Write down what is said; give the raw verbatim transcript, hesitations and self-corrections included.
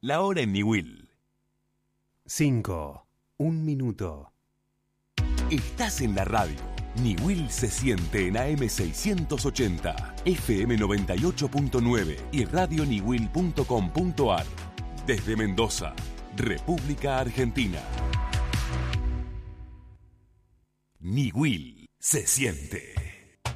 La hora en Niwil. cinco. Un minuto. Estás en la radio. Niwil se siente en A M seiscientos ochenta, F M noventa y ocho punto nueve y radio niwil punto com punto ar. Desde Mendoza, República Argentina. Niwil se siente.